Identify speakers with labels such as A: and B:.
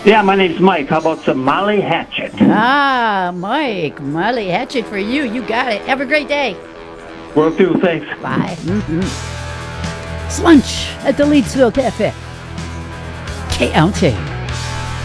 A: Yeah, my name's Mike. How about some Molly Hatchet?
B: Ah, Mike, Molly Hatchet for you. You got it. Have a great day.
A: Will do, thanks.
B: Bye. It's lunch at the Leedsville Cafe. KLT.